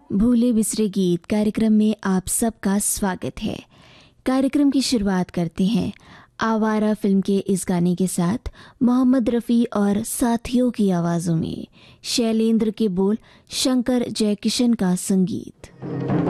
भूले बिसरे गीत कार्यक्रम में आप सबका स्वागत है। कार्यक्रम की शुरुआत करते हैं आवारा फिल्म के इस गाने के साथ मोहम्मद रफ़ी और साथियों की आवाज़ों में। शैलेंद्र के बोल, शंकर जयकिशन का संगीत।